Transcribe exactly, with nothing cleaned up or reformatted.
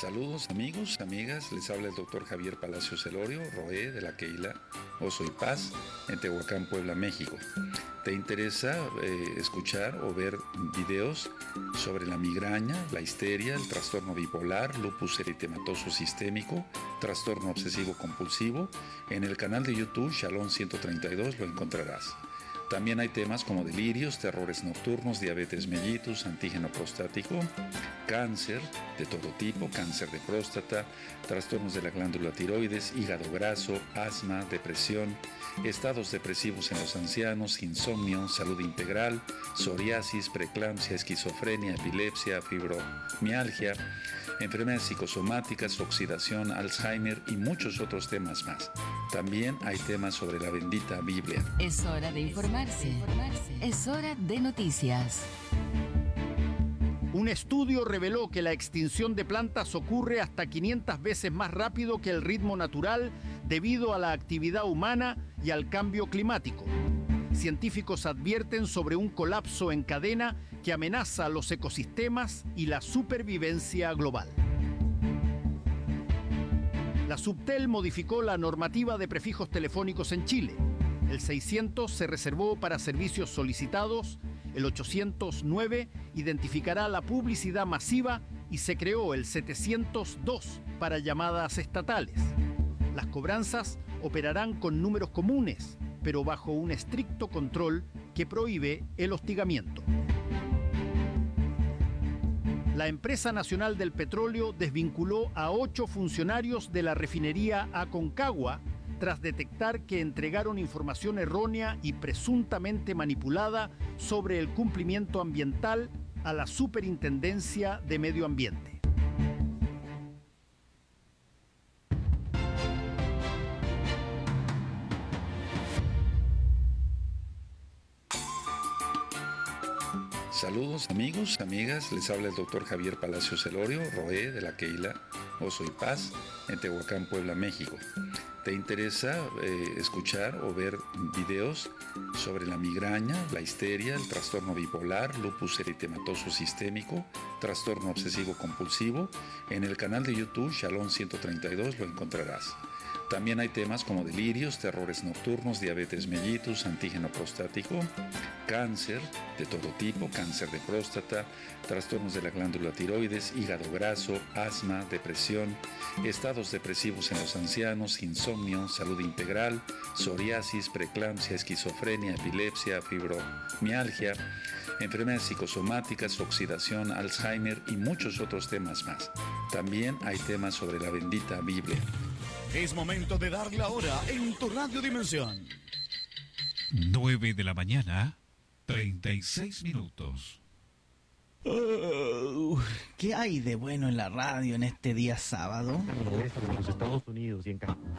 Saludos amigos, amigas, les habla el doctor Javier Palacios Elorio, Roé de la Keila Oso y Paz, en Tehuacán, Puebla, México. ¿Te interesa eh, escuchar o ver videos sobre la migraña, la histeria, el trastorno bipolar, lupus eritematoso sistémico, trastorno obsesivo compulsivo? En el canal de YouTube Shalom ciento treinta y dos lo encontrarás. También hay temas como delirios, terrores nocturnos, diabetes mellitus, antígeno prostático, cáncer de todo tipo, cáncer de próstata, trastornos de la glándula tiroides, hígado graso, asma, depresión, estados depresivos en los ancianos, insomnio, salud integral, psoriasis, preeclampsia, esquizofrenia, epilepsia, fibromialgia, enfermedades psicosomáticas, oxidación, Alzheimer y muchos otros temas más. También hay temas sobre la bendita Biblia. Es hora de informarse. Es hora de noticias. Un estudio reveló que la extinción de plantas ocurre hasta quinientas veces más rápido que el ritmo natural debido a la actividad humana y al cambio climático. Científicos advierten sobre un colapso en cadena que amenaza los ecosistemas y la supervivencia global. La Subtel modificó la normativa de prefijos telefónicos en Chile. El seiscientos se reservó para servicios solicitados, el ochocientos nueve identificará la publicidad masiva y se creó el setecientos dos para llamadas estatales. Las cobranzas operarán con números comunes, pero bajo un estricto control que prohíbe el hostigamiento. La Empresa Nacional del Petróleo desvinculó a ocho funcionarios de la refinería Aconcagua tras detectar que entregaron información errónea y presuntamente manipulada sobre el cumplimiento ambiental a la Superintendencia de Medio Ambiente. Saludos amigos, amigas, les habla el doctor Javier Palacios Elorio, Roé de la Keila Oso y Paz, en Tehuacán, Puebla, México. ¿Te interesa eh, escuchar o ver videos sobre la migraña, la histeria, el trastorno bipolar, lupus eritematoso sistémico, trastorno obsesivo compulsivo? En el canal de YouTube Shalom ciento treinta y dos lo encontrarás. También hay temas como delirios, terrores nocturnos, diabetes mellitus, antígeno prostático, cáncer de todo tipo, cáncer de próstata, trastornos de la glándula tiroides, hígado graso, asma, depresión, estados depresivos en los ancianos, insomnio, salud integral, psoriasis, preeclampsia, esquizofrenia, epilepsia, fibromialgia, enfermedades psicosomáticas, oxidación, Alzheimer y muchos otros temas más. También hay temas sobre la bendita Biblia. Es momento de dar la hora en tu Radio Dimensión. nueve de la mañana, treinta y seis minutos. Uh, ¿Qué hay de bueno en la radio en este día sábado? En los Estados Unidos y en